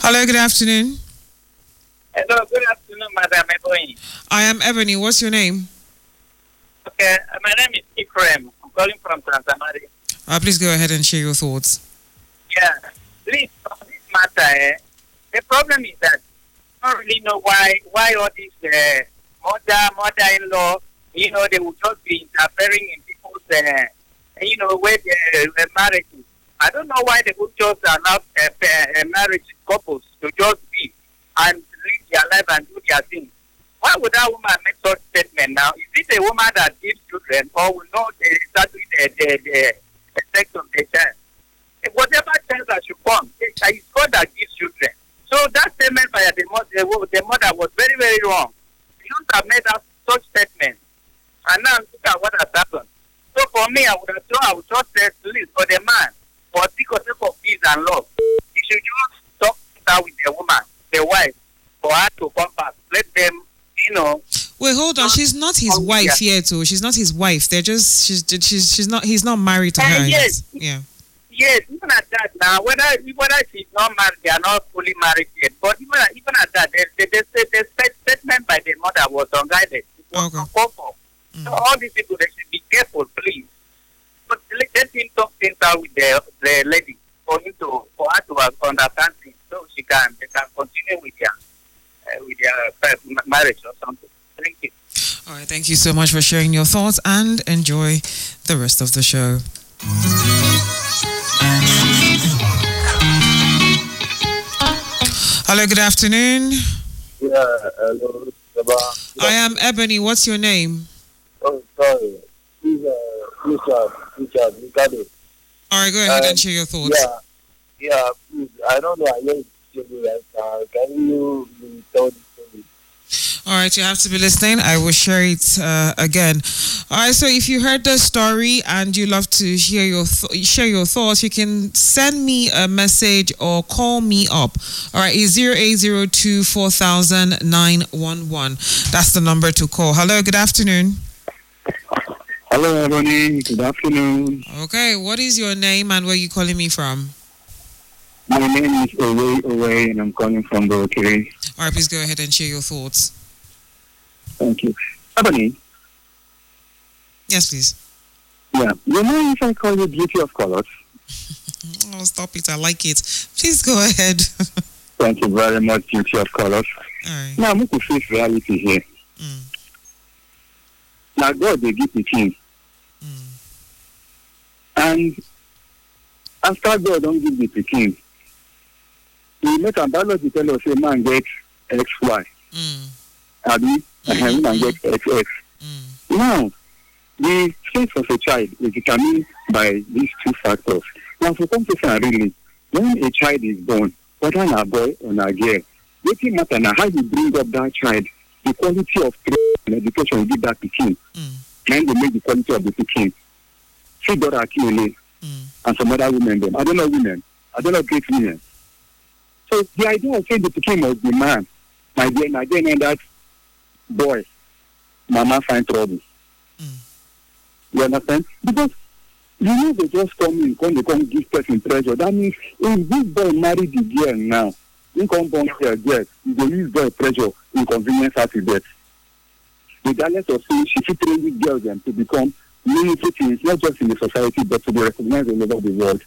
Hello, good afternoon. Hello, good afternoon, Madam Ebony. I am Ebony. What's your name? Okay, my name is Ephraim. I'm calling from Transamari. Please go ahead and share your thoughts. Yeah, please, on this matter, the problem is that I don't really know why all these mother-in-law, they would just be interfering in people's, with marriages. I don't know why they would just allow marriage couples to just be and live their life and do their thing. Why would that woman make such statement now? Is it a woman that gives children, or we know exactly the sex of the child? Whatever child that should come, it's God that gives children. So that statement by the mother was very, very wrong. You shouldn't have made that such statement. And now look at what has happened. So for me, I would just say, please, for the man, for the sake of peace and love, he should just talk that with the woman, the wife, for her to come back. Let them, Wait, hold on. She's not his wife yet, too. She's not his wife. They're just she's not. He's not married to her. Yes. Yeah. Yes, even at that now, whether she's not married, they are not fully married yet. But even at that, the statement by the mother was unguided. It was uncalled. So all these people, they should be careful, please. But let him talk things out with the lady for her to understand things, so they can continue with their marriage or something. Thank you. All right, thank you so much for sharing your thoughts and enjoy the rest of the show. Hello, good afternoon. Yeah, hello. I am Ebony. What's your name? Oh, sorry. Richard, Ricardo. All right, go ahead and share your thoughts. Yeah, please. I don't know. I hear you. Can you tell the story? All right, you have to be listening. I will share it again. All right, so if you heard the story and you love to share your thoughts, you can send me a message or call me up. All right, it's 0802 4000 911. That's the number to call. Hello, good afternoon. Hello, everybody. Good afternoon. Okay, what is your name and where are you calling me from? My name is Owe, and I'm calling from Borokere. All right, please go ahead and share your thoughts. Thank you. Ebony? Yes, please. Yeah. You know if I call you Beauty of Colors? Oh, stop it. I like it. Please go ahead. Thank you very much, Beauty of Colors. All right. Now, I'm going to face reality here. Now, God, they give the king. And after God don't give the king, we make a biology tell us a man gets XY. Abi, woman gets XX. Now, the sex of a child is determined by these two factors. Now, for some people, really, when a child is born, whether a boy or a girl, it doesn't matter now how you bring up that child, the quality of and education you give that king, and they make the quality of the king. See Dora Akiole and some other women, them. I don't know women. I don't know great women. So the idea of saying the king must be man, my dear, and that boy, mama find trouble. You understand? Because you know they just come in, they come give person pressure. That means if this boy marry the girl now, he come born her girl, he will use boy pressure, inconvenience her to death. Regardless of saying she should train these girls them to become meaningful things, not just in the society, but to be recognized all over the world.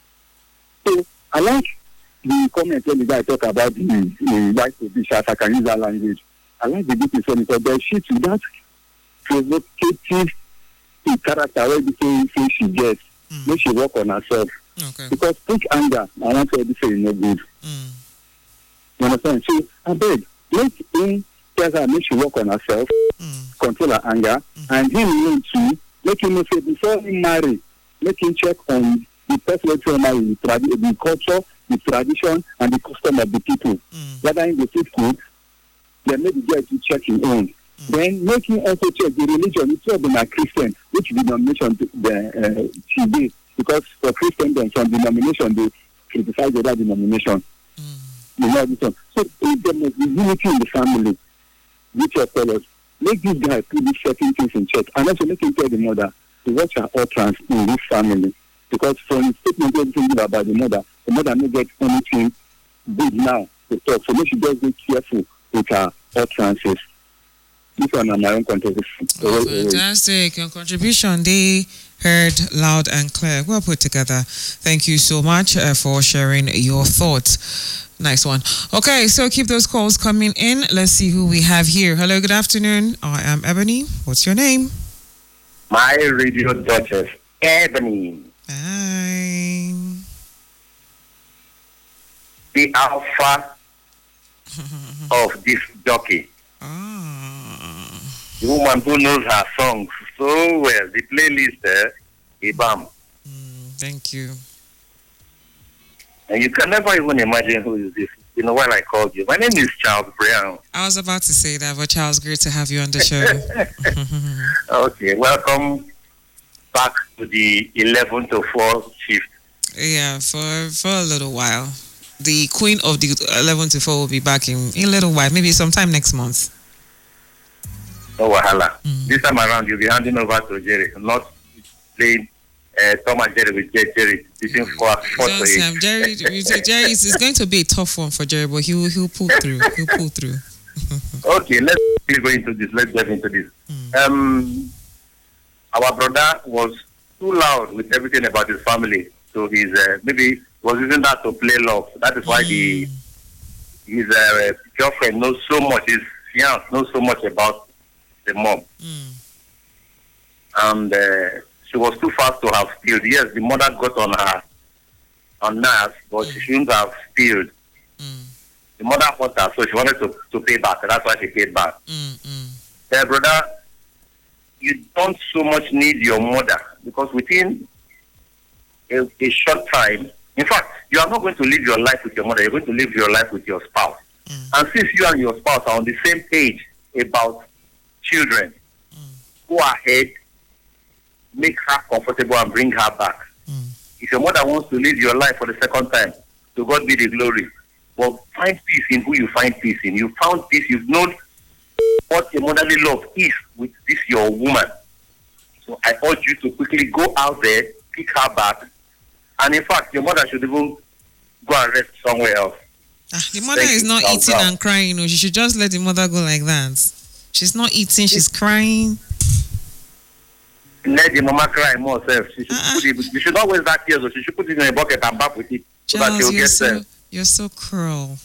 So I like the comment when the guy talk about the right to be shy, I can use that language. I like the bit one because there's shit to that provocative character where they say she gets, when she work on herself. Okay. Because quick anger, I want to say no good. You understand? So I beg, let him tell her make she work on herself, control her anger, and him know too, make him say before he marry, make him check on the person who marry the culture, the tradition, and the custom of the people. Whether in the food cook, then maybe get to check his own. Then make him also check the religion. It's not been a Christian, which denomination she be, because for Christendom, some denomination they criticize the other denomination. You know this one. So if there must be unity in the family, which your fellows, make this guy put these certain things in check, and also make him tell the mother to watch her utterance in this family. Because from the statement everything about the mother may get anything big now to talk. So make she just be careful with her utterances. This one is my own contribution. Fantastic. Your contribution, they heard loud and clear. Well put together. Thank you so much for sharing your thoughts. Nice one. Okay, so keep those calls coming in. Let's see who we have here. Hello, good afternoon. I am Ebony. What's your name? My radio duchess, Ebony. Hi. The alpha of this jockey. The woman who knows her songs so well. The playlist, Ibam. Thank you. And you can never even imagine who is this. You know, when I called you. My name is Charles Brown. I was about to say that, but Charles, great to have you on the show. Okay, welcome back to the 11 to 4 shift. Yeah, for a little while. The queen of the 11 to 4 will be back in a little while, maybe sometime next month. No wahala. This time around, you'll be handing over to Jerry, not playing Tom and Jerry with Jerry between 4 to 8. Jerry, it's going to be a tough one for Jerry, but he'll pull through. He'll pull through. Okay, let's go into this. Let's get into this. Our brother was too loud with everything about his family, so he's maybe was using that to play love. That is why his girlfriend knows so much. His fiance knows so much about the mom, and she was too fast to have spilled. Yes, the mother got on nerves, but she shouldn't have spilled. The mother hurt her, so she wanted to pay back. That's why she paid back. Brother, you don't so much need your mother, because within a short time, in fact, you are not going to live your life with your mother. You're going to live your life with your spouse. And since you and your spouse are on the same page about children, go ahead, make her comfortable and bring her back. If your mother wants to live your life for the second time, to God be the glory. But find peace in who you find peace in. You found peace. You've known what a motherly love is with this your woman. So I urge you to quickly go out there, pick her back, and in fact, your mother should even go and rest somewhere else. The mother is not eating and crying. You know, she should just let the mother go like that. She's not eating. She's crying. Let the mama cry more herself. She should not waste that tears. So she should put it in a bucket and bath with it, so that she'll get there. You're so cruel.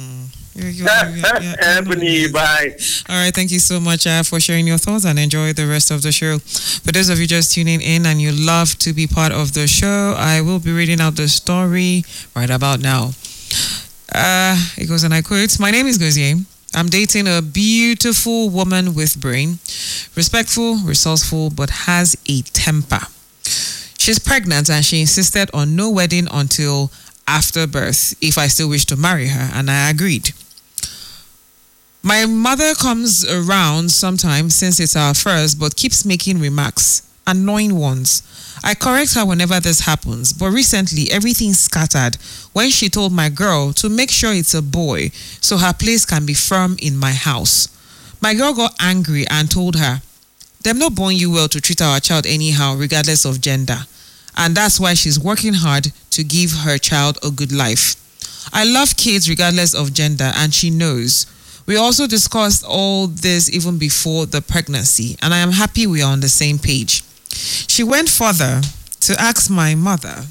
Ebony, bye. All right, thank you so much for sharing your thoughts, and enjoy the rest of the show. For those of you just tuning in and you love to be part of the show, I will be reading out the story right about now. It goes, and I quote, "My name is Gozie. I'm dating a beautiful woman with brain, respectful, resourceful, but has a temper. She's pregnant and she insisted on no wedding until after birth if I still wish to marry her, and I agreed. My mother comes around sometimes since it's our first, but keeps making remarks, annoying ones. I correct her whenever this happens, but recently everything scattered when she told my girl to make sure it's a boy so her place can be firm in my house. My girl got angry and told her, "Them not born you well to treat our child anyhow regardless of gender. And that's why she's working hard to give her child a good life. I love kids regardless of gender, and she knows. We also discussed all this even before the pregnancy, and I am happy we are on the same page." She went further to ask my mother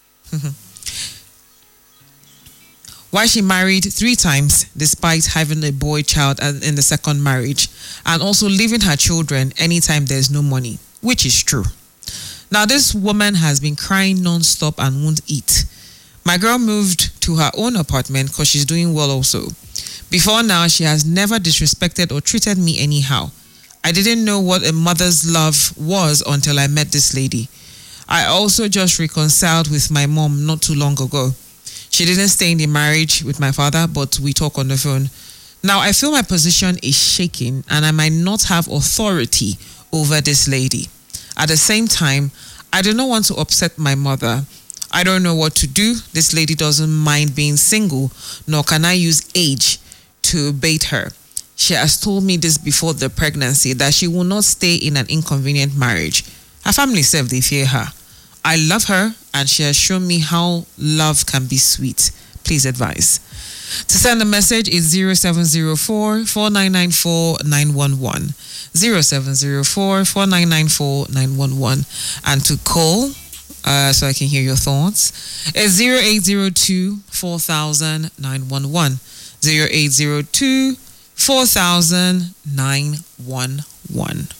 why she married 3 times despite having a boy child in the second marriage, and also leaving her children anytime there's no money, which is true. Now, this woman has been crying non-stop and won't eat. My girl moved to her own apartment because she's doing well also. Before now, she has never disrespected or treated me anyhow. I didn't know what a mother's love was until I met this lady. I also just reconciled with my mom not too long ago. She didn't stay in the marriage with my father, but we talk on the phone. Now, I feel my position is shaking and I might not have authority over this lady. At the same time, I do not want to upset my mother. I don't know what to do. This lady doesn't mind being single, nor can I use age to bait her. She has told me this before the pregnancy, that she will not stay in an inconvenient marriage. Her family self, they fear her. I love her, and she has shown me how love can be sweet. Please advise. To send a message is 0704 4994 911. 0704 4994 911. And to call, so I can hear your thoughts, is 0802 4000 911. 0802 4000 911.